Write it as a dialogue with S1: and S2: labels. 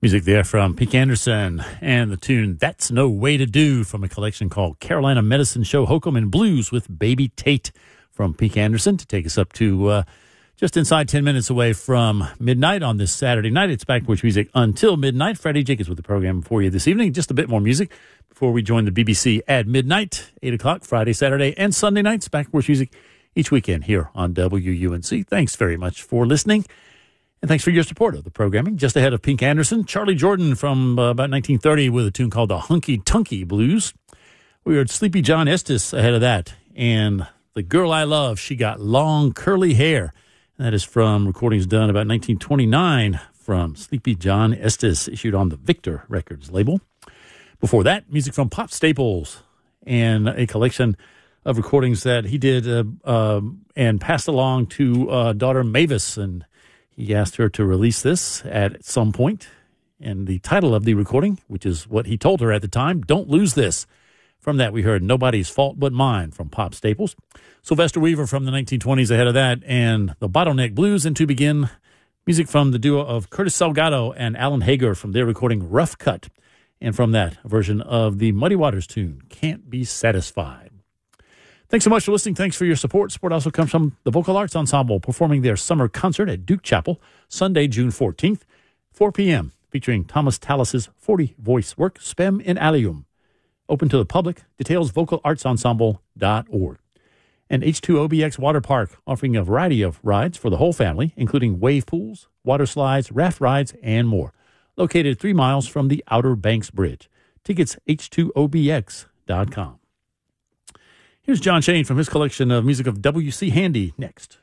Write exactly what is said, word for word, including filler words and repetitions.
S1: Music there from Pink Anderson and the tune That's No Way to Do from a collection called Carolina Medicine Show Hokum and Blues with Baby Tate from Pink Anderson to take us up to uh, just inside ten minutes away from midnight on this Saturday night. It's Backporch Music until midnight. Freddie Jenkins with the program for you this evening. Just a bit more music before we join the B B C at midnight, eight o'clock, Friday, Saturday, and Sunday nights. Backporch Music each weekend here on W U N C. Thanks very much for listening. And thanks for your support of the programming. Just ahead of Pink Anderson, Charlie Jordan from uh, about nineteen thirty with a tune called the Hunky Tunky Blues. We heard Sleepy John Estes ahead of that. And The Girl I Love, She Got Long Curly Hair. And that is from recordings done about nineteen twenty-nine from Sleepy John Estes, issued on the Victor Records label. Before that, music from Pop Staples and a collection of recordings that he did uh, uh, and passed along to uh, daughter Mavis. And he asked her to release this at some point, and the title of the recording, which is what he told her at the time, Don't Lose This. From that, we heard Nobody's Fault But Mine from Pop Staples. Sylvester Weaver from the nineteen twenties ahead of that, and the Bottleneck Blues. And to begin, music from the duo of Curtis Salgado and Alan Hager from their recording Rough Cut. And from that, a version of the Muddy Waters tune, Can't Be Satisfied. Thanks so much for listening. Thanks for your support. Support also comes from the Vocal Arts Ensemble performing their summer concert at Duke Chapel, Sunday, June fourteenth, four p.m., featuring Thomas Tallis's forty-voice work, Spem in Alium. Open to the public. Details, vocal arts ensemble dot org. And H two O B X Water Park, offering a variety of rides for the whole family, including wave pools, water slides, raft rides, and more. Located three miles from the Outer Banks Bridge. Tickets, H two O B X dot com. Here's John Shane from his collection of music of W C Handy next.